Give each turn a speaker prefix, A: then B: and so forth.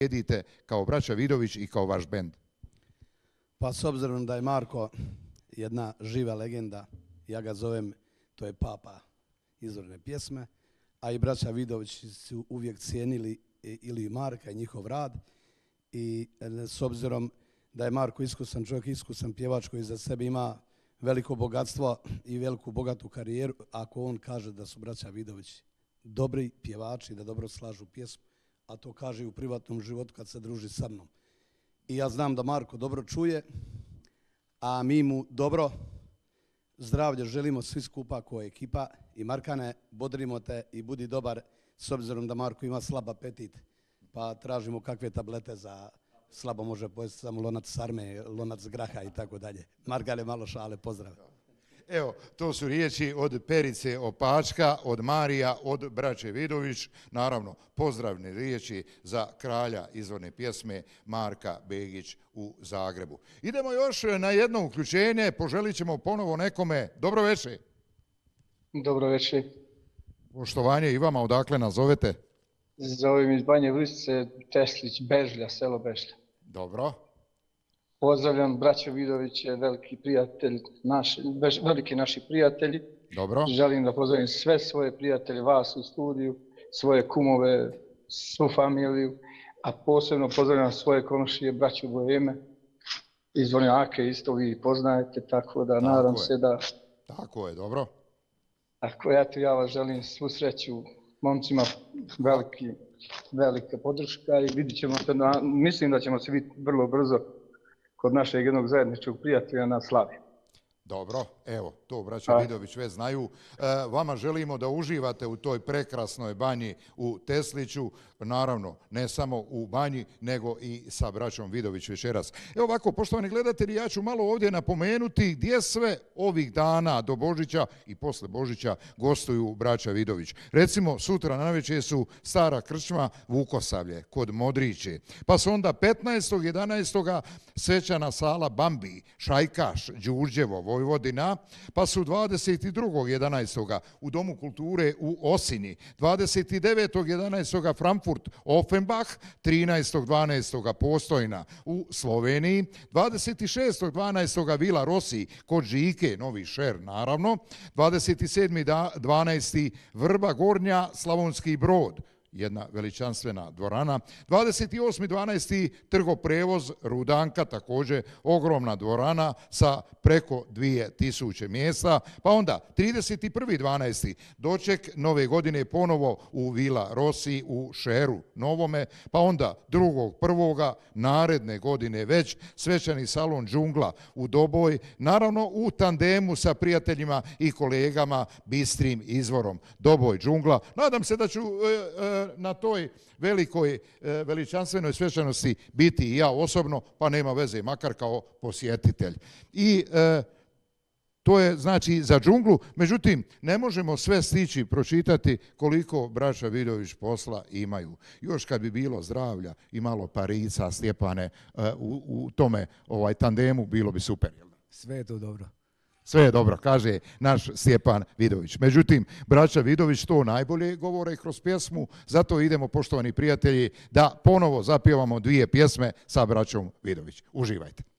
A: jedite kao braća Vidović i kao vaš bend?
B: Pa s obzirom da je Marko jedna živa legenda, ja ga zovem, to je papa izvorne pjesme, a i braća Vidović su uvijek cijenili ili Marka i njihov rad. I s obzirom da je Marko iskusan čovjek, iskusan pjevač koji za sebe ima veliko bogatstvo i veliku bogatu karijeru, ako on kaže da su braća Vidović dobri pjevači, da dobro slažu pjesmu, a to kaže i u privatnom životu kad se druži sa mnom. I ja znam da Marko dobro čuje, a mi mu dobro zdravlje želimo svi skupa kao ekipa. I Markane, bodrimo te i budi dobar, s obzirom da Marko ima slab apetit, pa tražimo kakve tablete za slabo može pojesti samo lonac sarme, lonac graha i tako dalje. Markane, malo šale, pozdrav.
A: Evo, to su riječi od Perice Opačka, od Marija, od braće Vidović. Naravno, pozdravne riječi za kralja izvorne pjesme Marka Begić u Zagrebu. Idemo još na jedno uključenje, poželit ćemo ponovo nekome. Dobro večer.
C: Dobro večer.
A: Poštovanje i vama, odakle nas zovete?
C: Zovem iz Banje Vršce, Teslić, Bežlja, selo Bežlja.
A: Dobro.
C: Pozdravljam braćo Vidović, veliki prijatelj, veliki naši prijatelji.
A: Dobro.
C: Želim da pozdravim sve svoje prijatelje, vas u studiju, svoje kumove, svu familiju, a posebno pozdravljam svoje komšije, braću Bojeme, iz Vonjake, isto vi poznajete, tako da nadam se da...
A: Tako je, dobro.
C: Tako, eto, ja vas želim svu sreću, momcima velika podrška i vidit ćemo se, mislim da ćemo se vidjeti vrlo brzo kod našeg jednog zajedničkog prijatelja na slavi.
A: Dobro, evo, to braća Vidović već znaju. Vama želimo da uživate u toj prekrasnoj banji u Tesliću, naravno, ne samo u banji, nego i sa braćom Vidović večeras. Evo ovako, poštovani gledatelji, ja ću malo ovdje napomenuti gdje sve ovih dana do Božića i posle Božića gostuju braća Vidović. Recimo, sutra navečer su Stara krčma Vukosavlje kod Modriće, pa su onda 15.11. svečana sala Bambi, Šajkaš, Đurđevo, Vojvodina, pa su 22.11. u Domu kulture u Osini, 29.11. Frankfurt, Offenbach, 13.12. Postojna u Sloveniji, 26.12. Vila Rossi kod Žike, Novi Šer naravno, 27.12. Vrba Gornja, Slavonski Brod, jedna veličanstvena dvorana. 28.12. Trgoprevoz Rudanka, također ogromna dvorana sa preko 2000 mjesta. Pa onda 31.12. doček nove godine ponovo u Vila Rossi u Šeru Novome. Pa onda 2.1. naredne godine već svečani salon Džungla u Doboj. Naravno u tandemu sa prijateljima i kolegama Bistrim izvorom Doboj Džungla. Nadam se da ću na toj velikoj veličanstvenoj svečanosti biti i ja osobno, pa nema veze, makar kao posjetitelj. I to je znači za Džunglu, međutim ne možemo sve stići pročitati koliko braća Vidović posla imaju. Još kad bi bilo zdravlja i malo parica, Stjepane, u tome tandemu bilo bi super.
D: Sve je to dobro.
A: Sve je dobro, kaže naš Stjepan Vidović. Međutim, braća Vidović to najbolje govore kroz pjesmu, zato idemo, poštovani prijatelji, da ponovo zapjevamo dvije pjesme sa braćom Vidović. Uživajte.